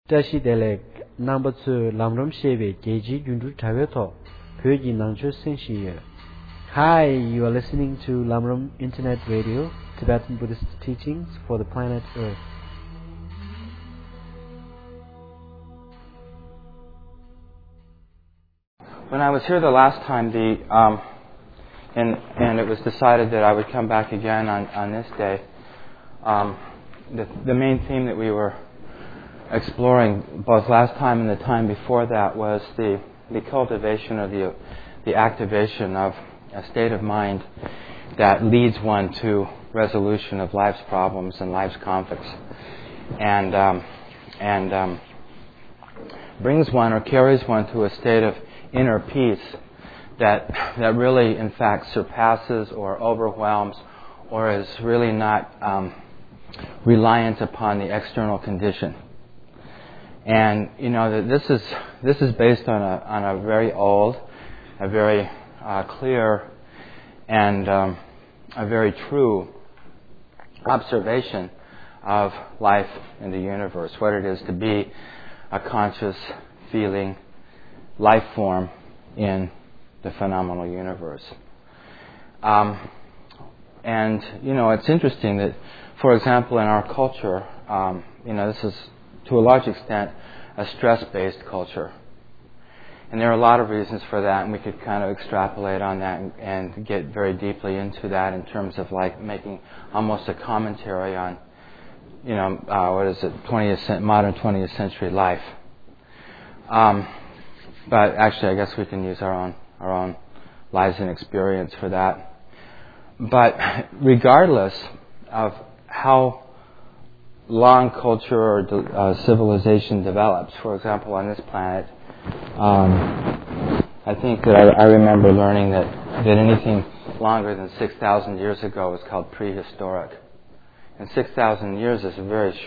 Tashi Delek number 2 Lamram Shebe Geji Yundu Taveto Pyoji Nangcho Senshiye. Hi, you are listening to Lamram Internet Radio, Tibetan Buddhist teachings for the planet Earth. When I was here the last time, and it was decided that I would come back again on this day, the main theme that we were exploring both last time and the time before that was the cultivation or the activation of a state of mind that leads one to resolution of life's problems and life's conflicts, and brings one or carries one to a state of inner peace that really, in fact, surpasses or overwhelms or is really not reliant upon the external condition. And you know that this is based on a very old, a very clear, and a very true observation of life in the universe, what it is to be a conscious, feeling life form in the phenomenal universe. And you know, it's interesting that, for example, in our culture, this is to a large extent a stress-based culture. And there are a lot of reasons for that, and we could kind of extrapolate on that and get very deeply into that in terms of like making almost a commentary on, modern 20th century life. But actually, I guess we can use our own lives and experience for that. But regardless of how long culture or civilization develops, for example, on this planet, I think that I remember learning that anything longer than 6,000 years ago was called prehistoric. And 6,000 years is a very